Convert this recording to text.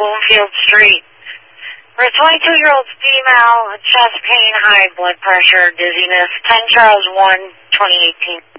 Bloomfield Street. For a 22-year-old female, chest pain, high blood pressure, dizziness, 10 Charles 1, 2018.